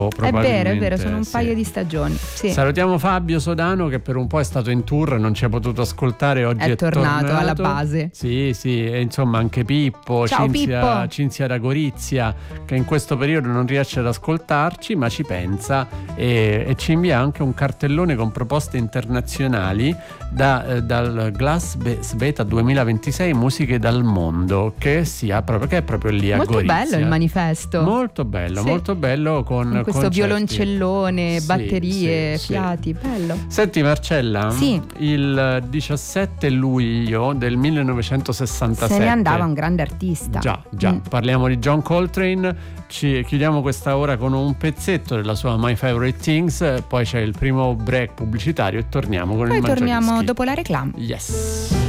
È vero, sono un paio di stagioni. Sì. Salutiamo Fabio Sodano che per un po' è stato in tour, non ci ha potuto ascoltare, oggi è tornato alla base. Sì, e insomma anche Pippo, Cinzia da Gorizia, che in questo periodo non riesce ad ascoltarci ma ci pensa e ci invia anche un cartellone con proposte internazionali dal Glass Sveta 2026 Musiche dal mondo, che è proprio lì a molto Gorizia. Molto bello il manifesto. Molto bello con questo concerti. Violoncellone, batterie, fiati, bello. Senti Marcella, il 17 luglio del 1967 se ne andava un grande artista. Già, parliamo di John Coltrane. Ci chiudiamo questa ora con un pezzetto della sua My Favorite Things, poi c'è il primo break pubblicitario e torniamo con il Mangiadischi. Torniamo dopo la reclama. Yes.